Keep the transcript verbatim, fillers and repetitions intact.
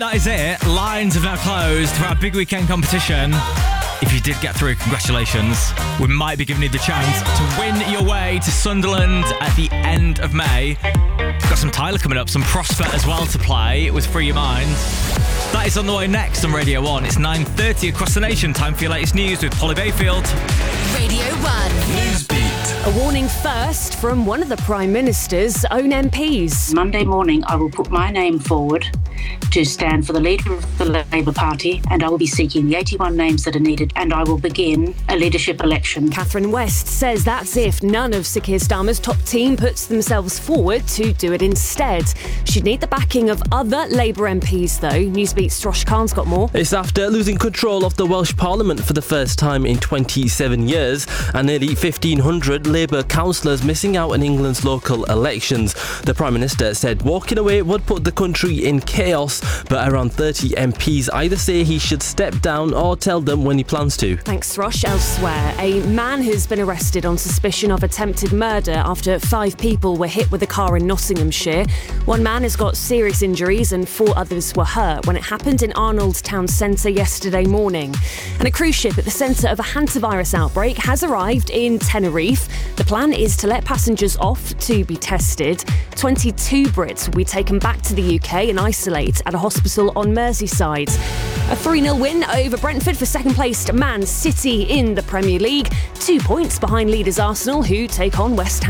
that is it. Lines have now closed for our big weekend competition. If you did get through, congratulations. We might be giving you the chance to win your way to Sunderland at the end of May. Got some Tyler coming up, some Prospect as well to play with Free Your Mind. That is on the way next on Radio one. It's nine thirty across the nation. Time for your latest news with Polly Bayfield. Radio one. Newsbeat. A warning first from one of the Prime Minister's own M Ps. Monday morning, I will put my name forward to stand for the leader of the Labour Party, and I will be seeking the eighty-one names that are needed, and I will begin a leadership election. Catherine West says that's if none of Sir Keir Starmer's top team puts themselves forward to do it instead. She'd need the backing of other Labour M Ps, though. Newsbeat's Strosh Khan's got more. It's after losing control of the Welsh Parliament for the first time in twenty-seven years, and nearly fifteen hundred Labour councillors missing out on England's local elections. The Prime Minister said walking away would put the country in chaos, but around thirty M Ps either say he should step down or tell them when he plans to. Thanks, Thrush. Elsewhere, a man has been arrested on suspicion of attempted murder after five people were hit with a car in Nottinghamshire. One man has got serious injuries and four others were hurt when it happened in Arnold Town Centre yesterday morning. And a cruise ship at the centre of a hantavirus outbreak has arrived in Tenerife. The plan is to let passengers off to be tested. twenty-two Brits will be taken back to the U K and isolate at a hospital on Merseyside. A three nil win over Brentford for second-placed Man City in the Premier League. Two points behind leaders Arsenal, who take on West Ham.